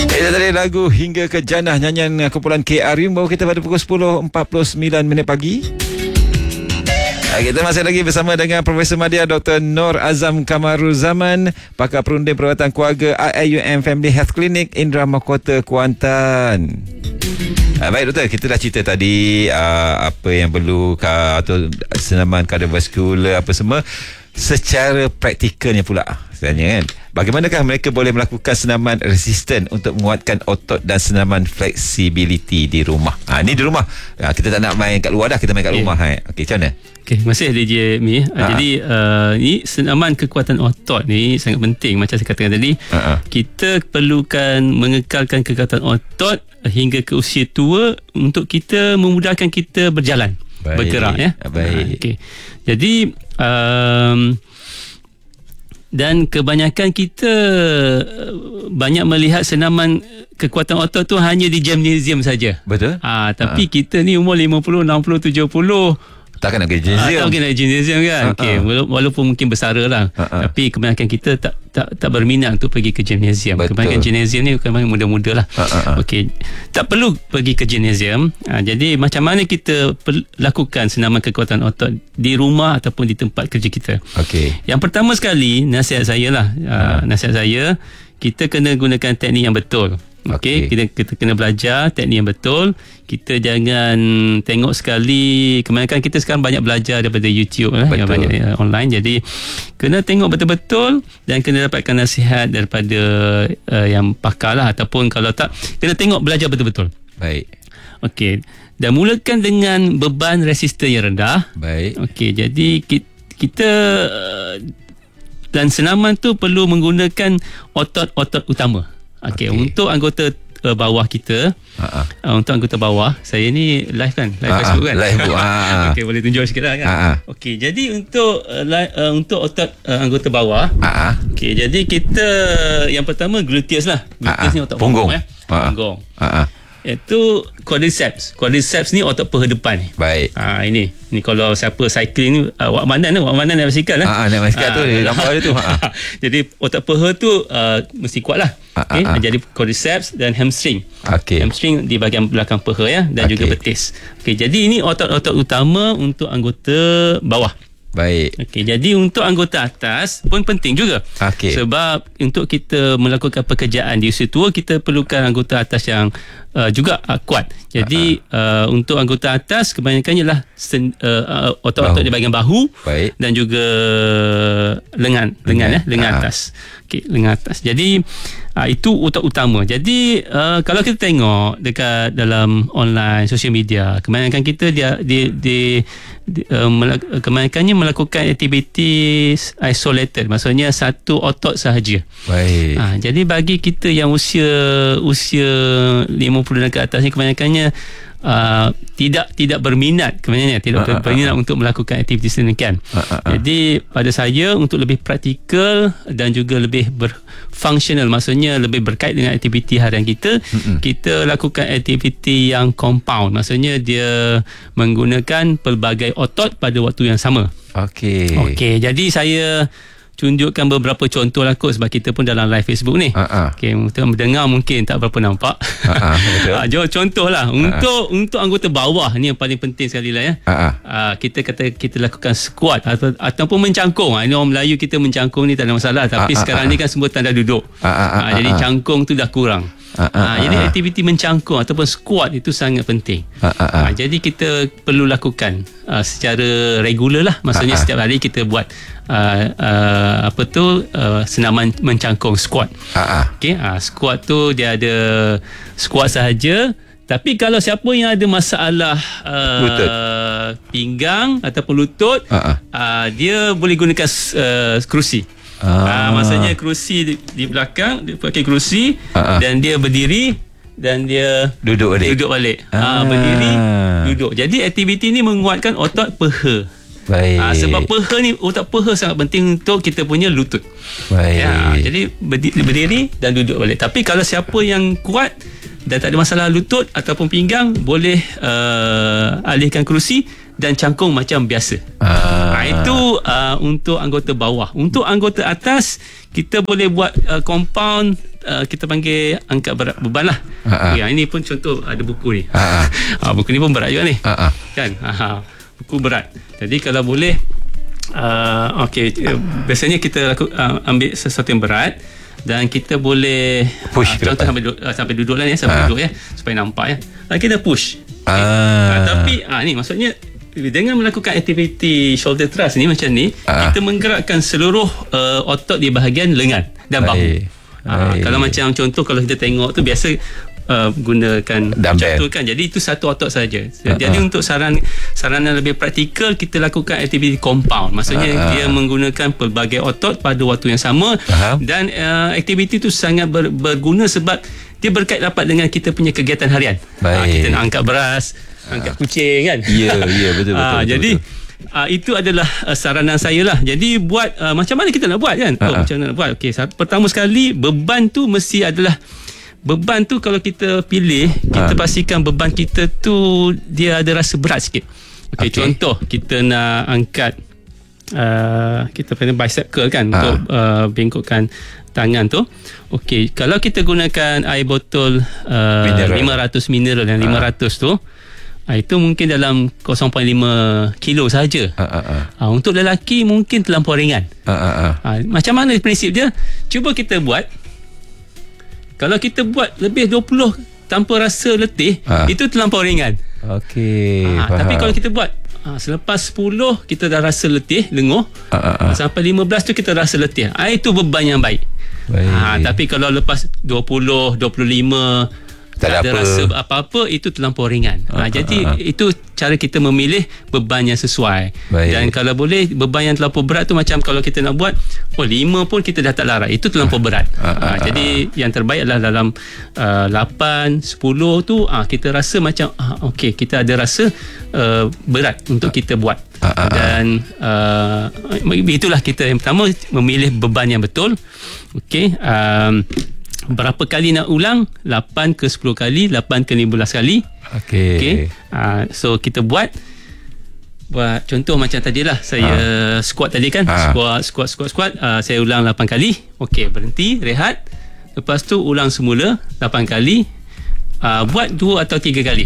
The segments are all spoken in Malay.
Itu tadi lagu Hingga ke Jannah, nyanyian kumpulan KR Rim. Bawa kita pada pukul 10.49 pagi. Kita masih lagi bersama dengan Profesor Madya Dr. Nur Azam Kamaruzaman, pakar perunding perawatan keluarga IIUM Family Health Clinic, Indra Mahkota, Kuantan. Baik doktor, kita dah cerita tadi apa yang perlu atau senaman kardiovaskular apa semua secara praktikalnya pula sebenarnya kan. Bagaimanakah mereka boleh melakukan senaman resisten untuk menguatkan otot dan senaman flexibility di rumah? Ni di rumah. Kita tak nak main kat luar dah, kita main kat rumah. Okey, macam mana? Okey, masih DJ Mi. Jadi ni senaman kekuatan otot ni sangat penting macam saya katakan tadi. Kita perlukan mengekalkan kekuatan otot hingga ke usia tua untuk kita memudahkan kita berjalan, bergerak ya. Baik. Okey. Jadi dan kebanyakan kita banyak melihat senaman kekuatan otot tu hanya di gymnasium saja. Betul. Tapi kita ni umur 50, 60, 70 takkan nak pergi gymnasium. Tak pergi nak gymnasium kan. Okey, walaupun mungkin bersara lah. Tapi kebanyakan kita tak berminat untuk pergi ke gymnasium. Kebanyakan gymnasium ni kebanyakan muda-muda lah. Okey, tak perlu pergi ke gymnasium. Jadi macam mana kita lakukan senaman kekuatan otot di rumah ataupun di tempat kerja kita? Okey. Yang pertama sekali, nasihat saya lah. Nasihat saya, kita kena gunakan teknik yang betul. Okey, kita kena belajar teknik yang betul. Kita jangan tengok sekali. Kebanyakan kita sekarang banyak belajar daripada YouTube yang banyak online. Jadi kena tengok betul-betul dan kena dapatkan nasihat daripada yang pakar lah, ataupun kalau tak, kena tengok belajar betul-betul. Baik. Okey, dan mulakan dengan beban resisten yang rendah. Baik. Okey, jadi kita dan senaman tu perlu menggunakan otot-otot utama. Okey, untuk anggota bawah kita, untuk anggota bawah, saya ni live kan, live Facebook kan, live. Okey, boleh tunjuk sikit lah kan. Okey, jadi untuk otot anggota bawah, okey, jadi kita yang pertama gluteus lah. Gluteus ni otot punggung punggung. Itu quadriceps. Quadriceps ni otot paha depan ni. Baik. Ini kalau siapa cycling ni, Wak Manan naik basikal lah. Naik basikal tu nampak dia tu. Jadi otot paha tu mesti kuat lah. Okay? Jadi quadriceps dan hamstring. Hamstring di bahagian belakang paha ya, dan juga betis. Jadi ini otot-otot utama untuk anggota bawah. Baik. Okey, jadi untuk anggota atas pun penting juga. Sebab untuk kita melakukan pekerjaan di usia tua, kita perlukan anggota atas yang juga kuat. Jadi untuk anggota atas kebanyakannya lah otot-otot di bahagian bahu. Baik. Dan juga lengan atas. Okey, lengan atas. Jadi itu otot utama. Jadi kalau kita tengok dekat dalam online, social media, kebanyakan kita kebanyakannya melakukan aktiviti isolated, maksudnya satu otot sahaja. Baik. Jadi bagi kita yang usia 50 dan ke atas ni, kebanyakannya tidak berminat, tidak berminat untuk melakukan aktiviti sedemikian. Jadi pada saya, untuk lebih praktikal dan juga lebih berfunksional, maksudnya lebih berkait dengan aktiviti harian kita, kita lakukan aktiviti yang compound, maksudnya dia menggunakan pelbagai otot pada waktu yang sama. Okey, jadi saya tunjukkan beberapa contoh lah kot, sebab kita pun dalam live Facebook ni. Okey, untuk mendengar mungkin tak berapa nampak. Jom contoh lah. Untuk anggota bawah ni yang paling penting sekali lah ya. Kita lakukan squat ataupun mencangkung. Ini orang Melayu kita mencangkung ni tak ada masalah, tapi sekarang ni kan semua tanda duduk. Jadi cangkung tu dah kurang. Jadi aktiviti mencangkung ataupun squat itu sangat penting. Jadi kita perlu lakukan secara regular lah, maksudnya setiap hari kita buat senaman mencangkung, squat. Squat tu dia ada squat sahaja. Tapi kalau siapa yang ada masalah pinggang ataupun lutut, dia boleh gunakan kerusi. Maksudnya kerusi di belakang, dia pakai kerusi dan dia berdiri dan dia duduk balik. Berdiri, duduk. Jadi aktiviti ni menguatkan otot paha. Sebab paha ni, otot paha sangat penting untuk kita punya lutut. Jadi berdiri dan duduk balik. Tapi kalau siapa yang kuat dan tak ada masalah lutut ataupun pinggang, boleh alihkan kerusi dan cangkung macam biasa. Itu untuk anggota bawah. Untuk anggota atas, kita boleh buat compound, kita panggil angkat berat beban lah. Ini pun contoh, ada buku ni. Buku ni pun berat juga ni. Kan? Buku berat. Jadi kalau boleh, biasanya kita ambil sesuatu yang berat dan kita boleh push contoh sampai duduk lah sampai duduk supaya nampak kita push. Tapi ni maksudnya dengan melakukan aktiviti shoulder thrust ni macam ni, kita menggerakkan seluruh otot di bahagian lengan dan bahu. Kalau macam contoh, kalau kita tengok tu biasa gunakan jatuh kan, jadi itu satu otot saja. Jadi untuk saranan lebih praktikal, kita lakukan aktiviti compound, maksudnya dia menggunakan pelbagai otot pada waktu yang sama. Dan aktiviti itu sangat berguna sebab dia berkait rapat dengan kita punya kegiatan harian. Kita nak angkat beras, angkat kucing kan. Betul. Jadi itu adalah saranan saya lah. Jadi buat macam mana kita nak buat kan. Macam mana nak buat. Pertama sekali, beban tu mesti adalah, beban tu kalau kita pilih, kita pastikan beban kita tu dia ada rasa berat sikit. Contoh, kita nak angkat kita panggil bicep curl kan, untuk bengkokkan tangan tu. Kalau kita gunakan air botol 500 mineral yang 500 tu, itu mungkin dalam 0.5 kilo saja. Untuk lelaki mungkin terlampau ringan. Macam mana prinsip dia? Cuba kita buat. Kalau kita buat lebih 20 tanpa rasa letih, itu terlampau ringan. Tapi kalau kita buat selepas 10 kita dah rasa letih, lenguh, sampai 15 tu kita rasa letih, itu beban yang baik. Tapi kalau lepas 20, 25 tak ada rasa apa-apa, itu terlampau ringan. Jadi itu cara kita memilih beban yang sesuai. Dan kalau boleh, beban yang terlampau berat tu, macam kalau kita nak buat 5 pun kita dah tak larat, itu terlampau berat. Jadi yang terbaik adalah dalam 8, 10 tu kita rasa macam kita ada rasa berat untuk kita buat. Dan itulah kita yang pertama, memilih beban yang betul. Berapa kali nak ulang? 8 ke 10 kali, 8 ke 15 kali. So kita buat contoh macam tadilah saya squat tadi kan. Squat saya ulang 8 kali. Berhenti, rehat. Lepas tu ulang semula 8 kali. Buat 2 atau 3 kali.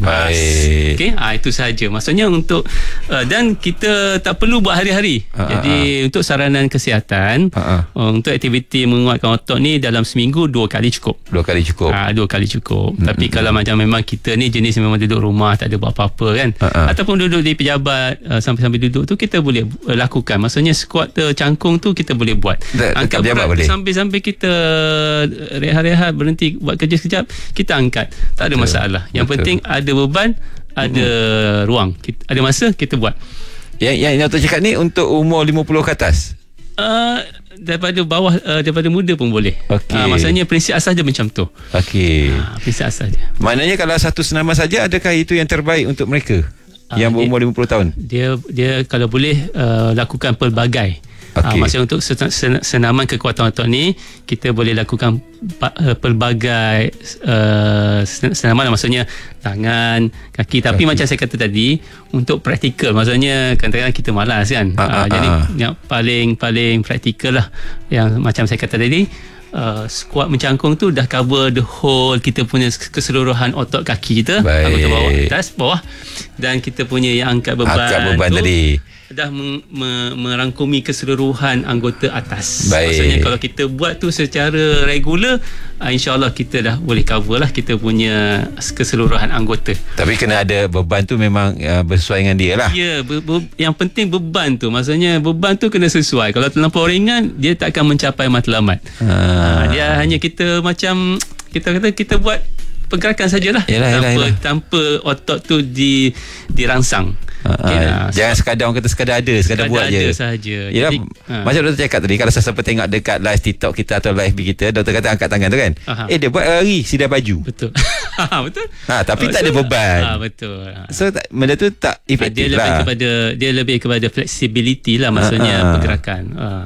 Itu sahaja. Maksudnya untuk dan kita tak perlu buat hari-hari. Jadi untuk saranan kesihatan, untuk aktiviti menguatkan otot ni, dalam seminggu 2 kali cukup. 2 kali cukup. Tapi kalau macam memang kita ni jenis memang duduk rumah, tak ada buat apa-apa kan, ataupun duduk di pejabat, sambil duduk tu kita boleh lakukan. Maksudnya squat cangkung tu kita boleh buat. Angkat berat sambil kita rehat-rehat, berhenti buat kerja sekejap, kita angkat. Tak ada masalah. Yang penting ada beban, ada ruang, ada masa, kita buat. Yang Dr. cakap ni untuk umur 50 ke atas? Daripada bawah, daripada muda pun boleh. Maksudnya prinsip asas dia macam tu. Prinsip asas dia. Maknanya kalau satu senaman saja, adakah itu yang terbaik untuk mereka yang berumur 50 tahun? Dia kalau boleh lakukan pelbagai. Maksudnya untuk senaman kekuatan otot ni, kita boleh lakukan pelbagai senaman, maksudnya tangan, kaki. Tapi macam saya kata tadi, untuk praktikal, maksudnya kadang-kadang kita malas kan. Jadi yang paling praktikal lah, yang macam saya kata tadi, squat mencangkung tu dah cover the whole kita punya keseluruhan otot kaki kita, anggota bawah, atas, bawah, dan kita punya yang angkat beban tu tadi dah merangkumi keseluruhan anggota atas. Maksudnya kalau kita buat tu secara regular, insyaAllah kita dah boleh cover lah kita punya keseluruhan anggota. Tapi kena ada beban tu memang bersesuai dengan dia lah. Yang penting beban tu, maksudnya beban tu kena sesuai. Kalau terlampau ringan, dia tak akan mencapai matlamat. Dia hanya kita macam kita kata kita buat pergerakan sajalah, tanpa otot tu dirangsang. Jangan sekadar orang kata sekadar buat je sahaja. Jadi, macam doktor cakap tadi, kalau siapa tengok dekat live TikTok kita atau live FB kita, doktor kata angkat tangan tu kan, dia buat lari sidai baju. Betul. Betul. Tapi tak ada beban. Betul. So benda tu tak efektif lah. Dia lebih kepada flexibility lah, maksudnya pergerakan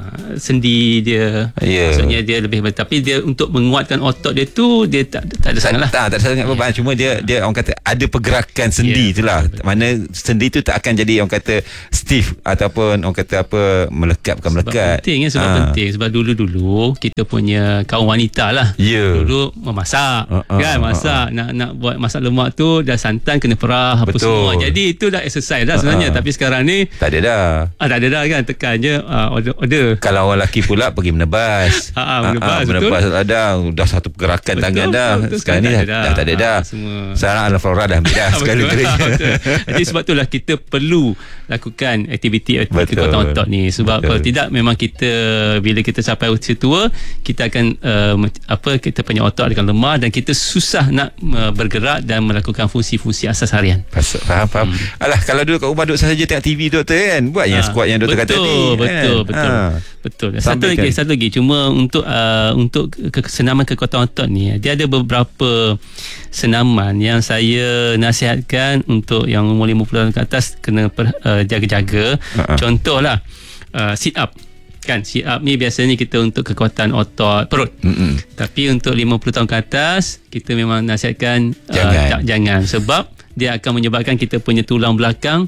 sendi dia. Maksudnya dia lebih, tapi dia untuk menguatkan otot dia tu dia tak ada sangat lah. Tak sangat beban. Cuma dia orang kata ada pergerakan sendi tu lah. Mana sendi tu tak akan jadi orang kata stiff ataupun orang kata apa melekat. Penting sebab dulu kita punya kaum wanita lah. Dulu memasak kan, masak nak buat masak lemak tu dah santan kena perah apa semua. Jadi itu dah exercise dah sebenarnya. Tapi sekarang ni tak ada dah kan, tekan je order. Kalau orang lelaki pula pergi menebas. Menebas ladang dah satu pergerakan tangan dah. Sekarang ni dah tak ada dah. Sekarang ala flora dah ambil dah sekali kerja. Jadi sebab itulah kita perlu lakukan aktiviti kekuatan otot ni. Sebab kalau tidak, memang kita bila kita sampai usia tua, kita akan kita punya otot akan lemah dan kita susah nak bergerak dan melakukan fungsi-fungsi asas harian. Faham. Alah, kalau duduk kat rumah duduk saja tengok TV doktor kan, buat yang squat yang doktor kata tadi. Betul. Satu lagi cuma untuk senaman kekuatan otot ni, dia ada beberapa senaman yang saya nasihatkan untuk yang umur 50 tahun ke atas kena jaga-jaga. Contohlah sit up. Kan, sit up ni biasanya kita untuk kekuatan otot perut. Tapi untuk 50 tahun ke atas, kita memang nasihatkan jangan, sebab dia akan menyebabkan kita punya tulang belakang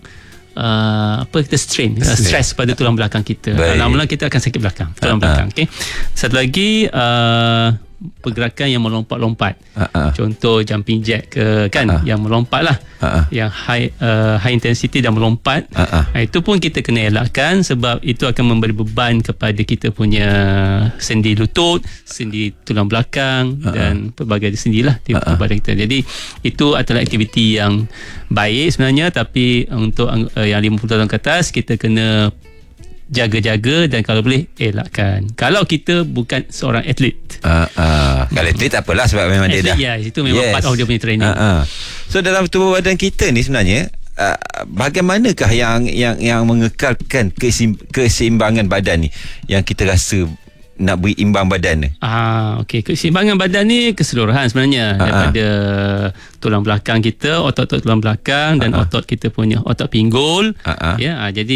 kita stress pada tulang belakang kita. Lama-lama kita akan sakit tulang belakang. Okay. Satu lagi pergerakan yang melompat-lompat. Contoh jumping jack yang melompat lah. Yang high intensity dan melompat. Itu pun kita kena elakkan, sebab itu akan memberi beban kepada kita punya sendi lutut, sendi tulang belakang dan pelbagai sendi lah di badan kita. Jadi itu adalah aktiviti yang baik sebenarnya, tapi untuk yang 50 tahun ke atas kita kena jaga-jaga dan kalau boleh elakkan. Kalau kita bukan seorang atlet. Kalau atlet tak apalah, sebab memang atlet, dia dah. Itu memang part of dia punya training. So dalam tubuh badan kita ni sebenarnya bagaimanakah yang mengekalkan keseimbangan badan ni, yang kita rasa nak beri imbang badan ni? Keseimbangan badan ni keseluruhan sebenarnya. Daripada tulang belakang kita, otot-otot tulang belakang dan otot kita punya otot pinggul. Jadi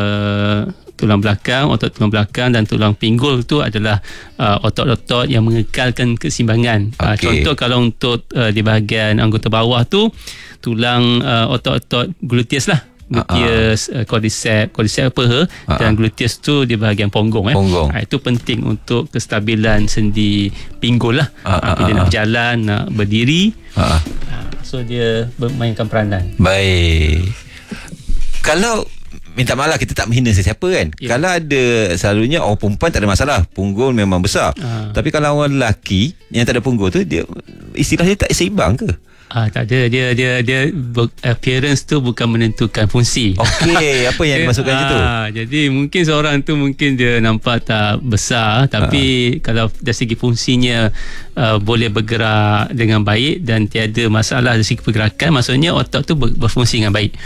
tulang belakang, otot tulang belakang dan tulang pinggul tu adalah otot-otot yang mengekalkan keseimbangan. Contoh kalau untuk di bahagian anggota bawah tu, tulang otot-otot gluteus lah. Gluteus, quadriceps paha dan gluteus tu di bahagian punggung. Itu penting untuk kestabilan sendi pinggul lah. Bila nak berjalan, nak berdiri, so dia memainkan peranan. Baik. Kalau minta maaf lah, kita tak menghina sesiapa kan. Kalau ada, selalunya orang perempuan tak ada masalah, punggul memang besar. Tapi kalau orang lelaki yang tak ada punggul tu, dia istilahnya tak seimbang ke? Tak ada. Dia appearance tu bukan menentukan fungsi. Apa yang dimasukkan situ? Jadi mungkin seorang tu mungkin dia nampak tak besar, tapi kalau dari segi fungsinya boleh bergerak dengan baik dan tiada masalah dari segi pergerakan, maksudnya otak tu berfungsi dengan baik.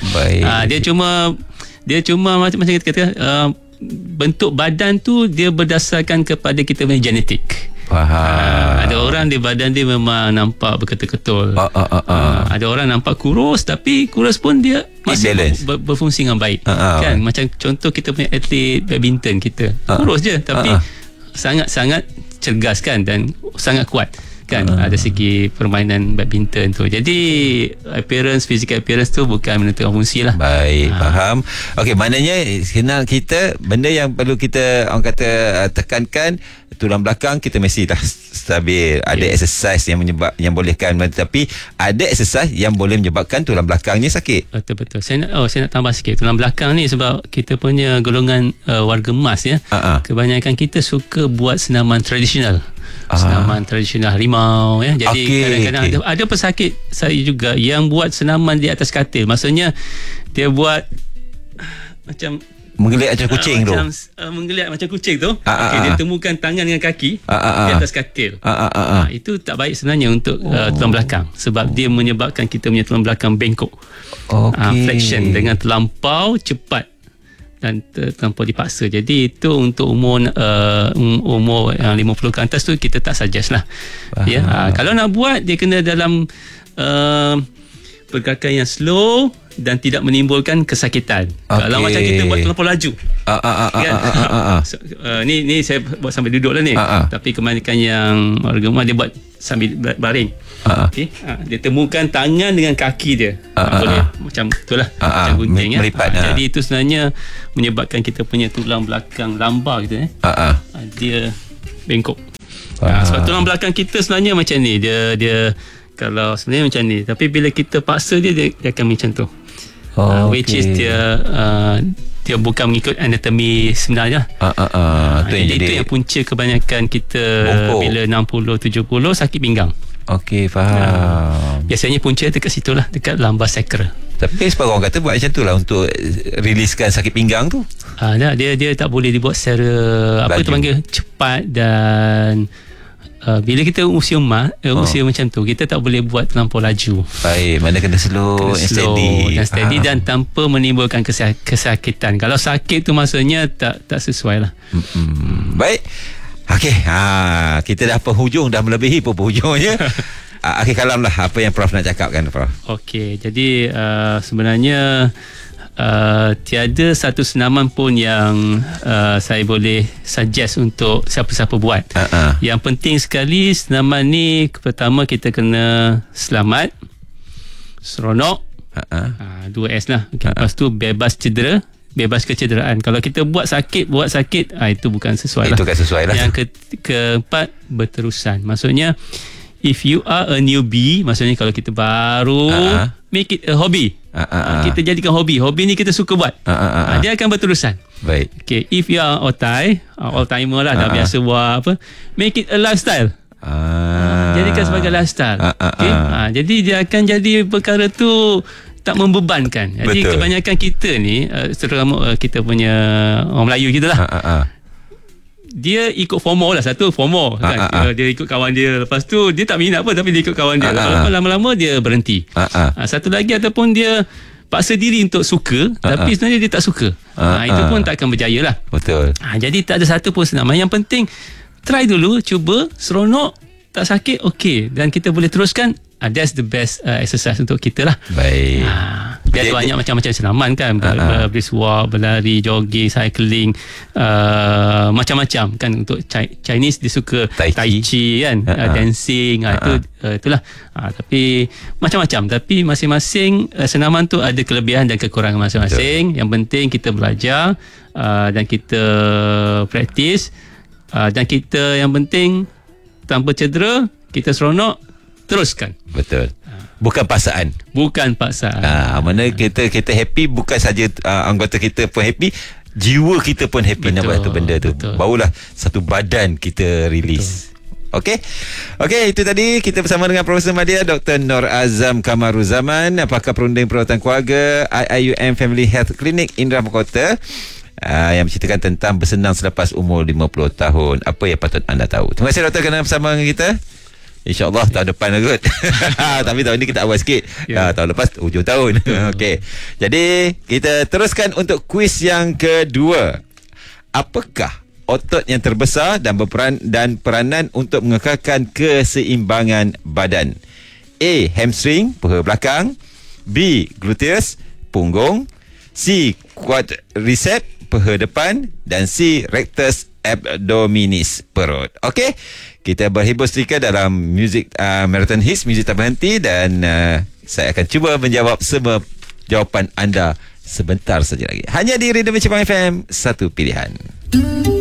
Dia cuma macam kita kata, bentuk badan tu dia berdasarkan kepada kita punya genetik. Ada orang di badan dia memang nampak berketul-ketul. Ada orang nampak kurus, tapi kurus pun dia masih berfungsi dengan baik. Kan, macam contoh kita punya atlet badminton kita, kurus je tapi sangat-sangat cergas kan, dan sangat kuat kan. Ada segi permainan badminton tu. Jadi physical appearance tu bukan menentukan fungsi lah. Baik, faham. Okey, maknanya kenal kita, benda yang perlu kita orang kata tekankan, tulang belakang kita mesti dah stabil. Ada exercise yang bolehkan, tapi ada exercise yang boleh menyebabkan tulang belakangnya sakit. Betul. Saya nak tambah sikit tulang belakang ni, sebab kita punya golongan warga emas ya. Kebanyakan kita suka buat senaman tradisional. Senaman tradisional harimau ya. Jadi kadang-kadang ada pesakit saya juga yang buat senaman di atas katil. Maksudnya dia buat macam menggeliat macam kucing tu. Menggeliat macam kucing tu. Dia temukan tangan dengan kaki di atas katil. Itu tak baik sebenarnya untuk tulang belakang, sebab dia menyebabkan kita punya tulang belakang bengkok. Flexion dengan terlampau cepat dan terlampau dipaksa. Jadi itu untuk umur yang 50 ke atas tu kita tak suggest lah. Kalau nak buat, dia kena dalam pergerakan yang slow dan tidak menimbulkan kesakitan. Kalau macam kita buat terlampau laju. Ni saya buat sambil duduk lah ni. Tapi kebanyakan yang orang rumah dia buat sambil baring. Dia temukan tangan dengan kaki dia. Boleh macam itulah, macam gunting melipat. Jadi itu sebenarnya menyebabkan kita punya tulang belakang lambar kita dia bengkok. Sebab tulang belakang kita sebenarnya macam ni. Dia kalau sebenarnya macam ni, tapi bila kita paksa dia akan macam tu. Which is dia bukan mengikut anatomi sebenarnya. Jadi itu yang punca kebanyakan kita bila 60-70 sakit pinggang. Okey, faham. Biasanya punca dekat situ lah, dekat lumbar sacral. Tapi sebab orang kata buat macam tu lah untuk riliskan sakit pinggang tu. Dia tak boleh dibuat secara apa tu panggil cepat, dan bila kita usia macam tu, kita tak boleh buat terlampau laju. Baik, mana kena slow dan steady dan tanpa menimbulkan kesakitan. Kalau sakit tu maksudnya tak sesuai lah. Baik. Okey, kita dah penghujung, dah melebihi penghujungnya. Akhir kalam lah, apa yang Prof nak cakapkan, Prof? Okey, jadi sebenarnya tiada satu senaman pun yang saya boleh suggest untuk siapa-siapa buat. Yang penting sekali senaman ni, pertama kita kena selamat, seronok, 2S lah. Lepas tu bebas cedera, bebas kecederaan. Kalau kita buat sakit itu bukan sesuai lah. Itu kan sesuai lah. Yang keempat, berterusan. Maksudnya if you are a newbie, maksudnya kalau kita baru, make it a hobby. Kita jadikan hobi ni kita suka buat. Dia akan berterusan. Baik. Okay, if you are all timer lah, dah biasa buat apa, make it a lifestyle. Jadikan sebagai lifestyle. Okay? Jadi dia akan jadi perkara tu tak membebankan. Jadi kebanyakan kita ni, terutama kita punya orang Melayu kita lah, dia ikut FOMO lah. Satu FOMO kan? Dia ikut kawan dia. Lepas tu dia tak minat apa, tapi dia ikut kawan dia. Lama-lama dia berhenti. Satu lagi, ataupun dia paksa diri untuk suka, tapi sebenarnya dia tak suka. Itu pun tak akan berjaya lah. Betul. Jadi tak ada satu pun senaman. Yang penting try dulu, cuba, seronok, tak sakit, okey, dan kita boleh teruskan. That's the best exercise untuk kita lah. Baik. Dia ada banyak macam-macam senaman kan. Brisk walk, berlari, jogging, cycling, macam-macam kan. Untuk Chinese dia suka tai chi kan, dancing, itulah. Tapi macam-macam. Tapi masing-masing senaman tu ada kelebihan dan kekurangan masing-masing. Yang penting kita belajar dan kita praktis, dan kita yang penting tanpa cedera, kita seronok, teruskan. Betul. Bukan paksaan. Mana kita happy, bukan saja anggota kita pun happy, jiwa kita pun happy. Nak buat tu benda tu. Barulah satu badan kita release. Okey, itu tadi kita bersama dengan Profesor Madya Dr. Nor Azam Kamaruzaman, pakar perunding perawatan keluarga, IIUM Family Health Clinic Indah Mahkota, yang menceritakan tentang bersenang selepas umur 50 tahun. Apa yang patut anda tahu. Terima kasih doktor kerana bersama dengan kita. InsyaAllah tahun depan lah kot. Tapi tahun ni kita awal sikit. Tahun lepas hujung tahun. Okey. Jadi kita teruskan untuk kuis yang kedua. Apakah otot yang terbesar dan berperan dan peranan untuk mengekalkan keseimbangan badan? A. Hamstring, peha belakang. B. Gluteus, punggung. C. Quadriceps, peha depan. Dan C. Rectus abdominis, perut. Okey, kita berhibur sedikit dalam music Marathon Hits, muzik tak berhenti, dan saya akan cuba menjawab semua jawapan anda sebentar saja lagi. Hanya di Rhythm FM, satu pilihan.